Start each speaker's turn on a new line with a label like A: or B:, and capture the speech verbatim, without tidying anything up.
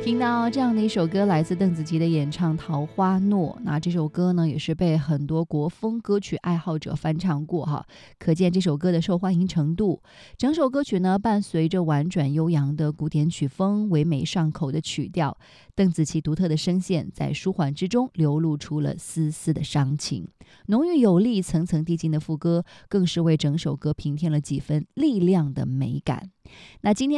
A: 听到这样的一首歌，来自邓紫棋的演唱《桃花诺》。那这首歌呢，也是被很多国风歌曲爱好者翻唱过哈，可见这首歌的受欢迎程度。整首歌曲呢，伴随着婉转悠扬的古典曲风，唯美上口的曲调，邓紫棋独特的声线在舒缓之中流露出了丝丝的伤情。浓郁有力、层层递进的副歌，更是为整首歌平添了几分力量的美感。那今天